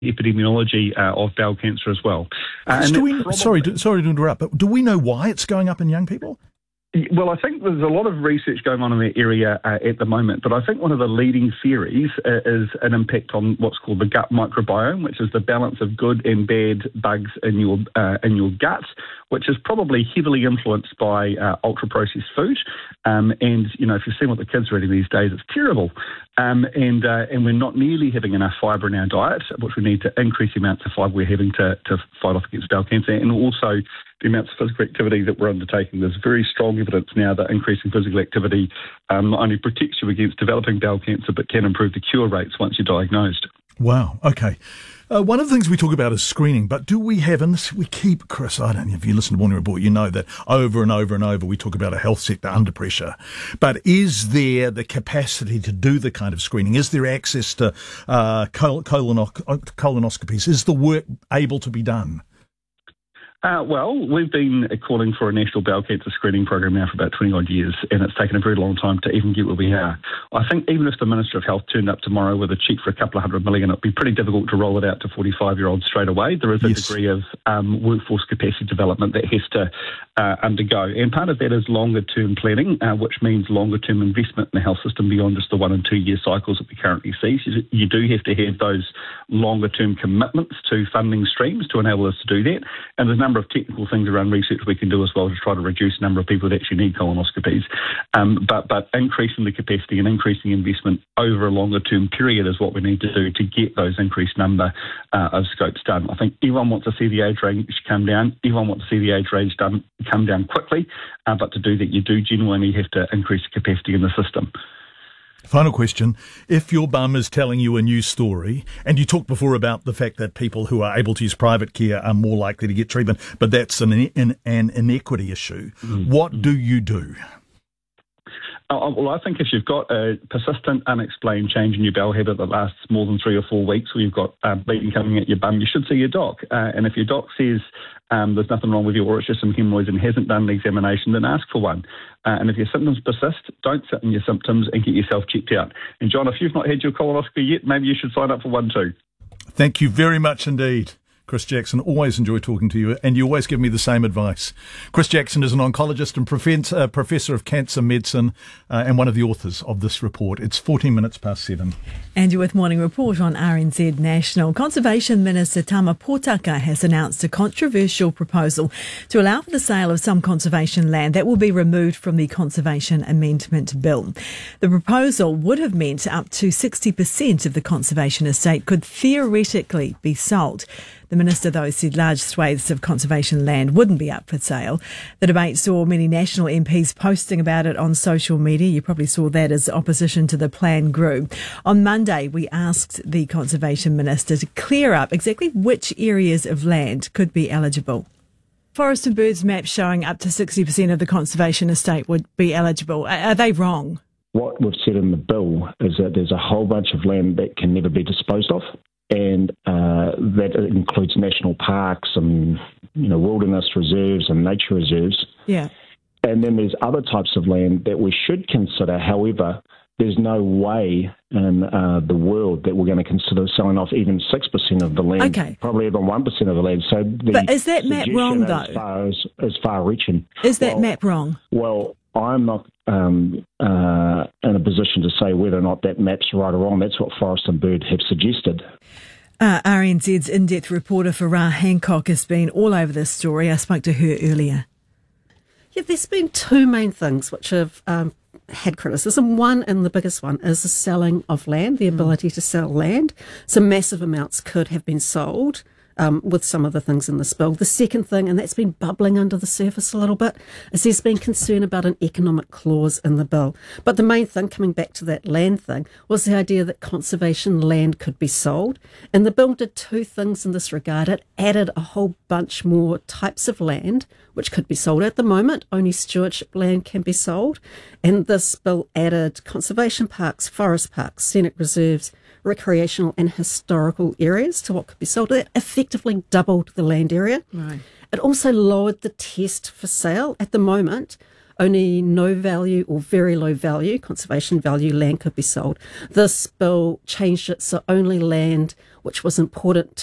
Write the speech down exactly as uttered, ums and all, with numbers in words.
epidemiology uh, of bowel cancer as well. Uh, do we, probably, sorry, to, sorry to interrupt, but do we know why it's going up in young people? Well, I think there's a lot of research going on in that area uh, at the moment, but I think one of the leading theories uh, is an impact on what's called the gut microbiome, which is the balance of good and bad bugs in your uh, in your gut, which is probably heavily influenced by uh, ultra-processed food. Um, and, you know, if you've seen what the kids are eating these days, it's terrible. Um, and uh, and we're not nearly having enough fibre in our diet, which we need to increase the amounts of fibre we're having to, to fight off against bowel cancer, and also the amounts of physical activity that we're undertaking. There's very strong evidence now that increasing physical activity um, not only protects you against developing bowel cancer, but can improve the cure rates once you're diagnosed. Wow, okay. Uh, one of the things we talk about is screening, but do we have, and this we keep, Chris, I don't know if you listen to Morning Report, you know that over and over and over we talk about a health sector under pressure. But is there the capacity to do the kind of screening? Is there access to uh, col- colono- colonoscopies? Is the work able to be done? Uh, well, we've been calling for a national bowel cancer screening program now for about twenty odd years, and it's taken a very long time to even get where we are. I think even if the Minister of Health turned up tomorrow with a cheque for a couple of hundred million, it'd be pretty difficult to roll it out to forty-five-year-olds straight away. There is a yes. degree of um, workforce capacity development that has to uh, undergo, and part of that is longer-term planning, uh, which means longer-term investment in the health system beyond just the one- and two-year cycles that we currently see. So you do have to have those longer-term commitments to funding streams to enable us to do that, and there's a number of technical things around research we can do as well to try to reduce the number of people that actually need colonoscopies. Um, but, but increasing the capacity and increasing investment over a longer term period is what we need to do to get those increased number uh, of scopes done. I think everyone wants to see the age range come down. Everyone wants to see the age range done, come down quickly. Uh, but to do that, you do genuinely have to increase the capacity in the system. Final question. If your bum is telling you a news story, and you talked before about the fact that people who are able to use private care are more likely to get treatment, but that's an, an, an inequity issue, mm-hmm. what do you do? Oh, well, I think if you've got a persistent, unexplained change in your bowel habit that lasts more than three or four weeks, or you've got uh, bleeding coming at your bum, you should see your doc. Uh, and if your doc says um, there's nothing wrong with you, or it's just some hemorrhoids and hasn't done an examination, then ask for one. Uh, and if your symptoms persist, don't sit in your symptoms and get yourself checked out. And John, if you've not had your colonoscopy yet, maybe you should sign up for one too. Thank you very much indeed. Chris Jackson, always enjoy talking to you, and you always give me the same advice. Chris Jackson is an oncologist and prof- uh, professor of cancer medicine uh, and one of the authors of this report. It's fourteen minutes past seven. And you're with Morning Report on R N Z National. Conservation Minister Tama Potaka has announced a controversial proposal to allow for the sale of some conservation land that will be removed from the Conservation Amendment Bill. The proposal would have meant up to sixty percent of the conservation estate could theoretically be sold. The minister, though, said large swathes of conservation land wouldn't be up for sale. The debate saw many national M Ps posting about it on social media. You probably saw that as opposition to the plan grew. On Monday, we asked the Conservation Minister to clear up exactly which areas of land could be eligible. Forest and Birds maps showing up to sixty percent of the conservation estate would be eligible. Are they wrong? What we've said in the bill is that there's a whole bunch of land that can never be disposed of. And uh, that includes national parks and, you know, wilderness reserves and nature reserves. Yeah. And then there's other types of land that we should consider. However, there's no way in uh, the world that we're going to consider selling off even six percent of the land. Okay. Probably even one percent of the land. So the but is that map wrong, though? As far as, as far-reaching. Is that well, map wrong? Well, I'm not um, uh, in a position to say whether or not that map's right or wrong. That's what Forest and Bird have suggested. Uh, R N Z's in-depth reporter Farah Hancock has been all over this story. I spoke to her earlier. Yeah, there's been two main things which have um, had criticism. One, and the biggest one, is the selling of land, the ability mm. to sell land. So massive amounts could have been sold um, with some of the things in this bill. The second thing, and that's been bubbling under the surface a little bit, is there's been concern about an economic clause in the bill. But the main thing, coming back to that land thing, was the idea that conservation land could be sold. And the bill did two things in this regard. It added a whole bunch more types of land which could be sold. At the moment, only stewardship land can be sold. And this bill added conservation parks, forest parks, scenic reserves, recreational and historical areas to what could be sold. It effectively doubled the land area. Right. It also lowered the test for sale. At the moment, only no value or very low value, conservation value land could be sold. This bill changed it so only land which was important